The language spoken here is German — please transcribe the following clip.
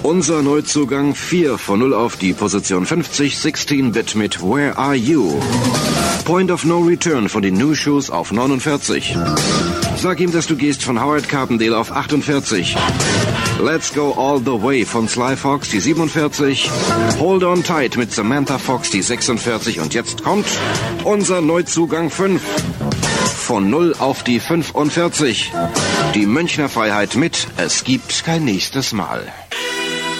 Unser Neuzugang 4 von 0 auf die Position 50, 16-Bit mit Where Are You? Point of No Return von den New Shoes auf 49. Sag ihm, dass du gehst von Howard Carpendale auf 48. Let's Go All the Way von Sly Fox, die 47. Hold On Tight mit Samantha Fox, die 46. Und jetzt kommt unser Neuzugang 5. Von 0 auf die 45. Die Münchner Freiheit mit Es gibt kein nächstes Mal.